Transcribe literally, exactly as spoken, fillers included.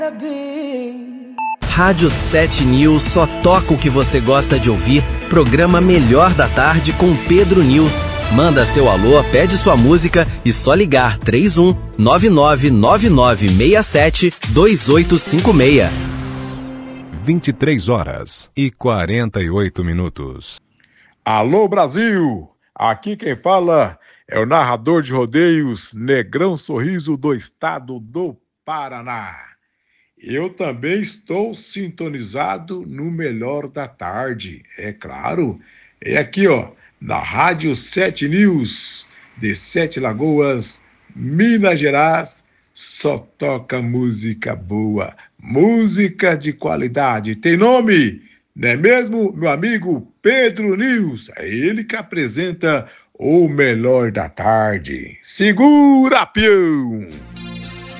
Rádio sete News só toca o que você gosta de ouvir. Programa Melhor da Tarde com Pedro News. Manda seu alô, pede sua música e só ligar três um nove nove nove nove seis sete dois oito cinco seis. vinte e três horas e quarenta e oito minutos. Alô, Brasil! Aqui quem fala é o narrador de rodeios Negrão Sorriso do estado do Paraná. Eu também estou sintonizado no Melhor da Tarde, é claro. É aqui, ó, na Rádio sete News, de Sete Lagoas, Minas Gerais, só toca música boa, música de qualidade. Tem nome, não é mesmo, meu amigo Pedro News? É ele que apresenta o Melhor da Tarde. Segura, peão!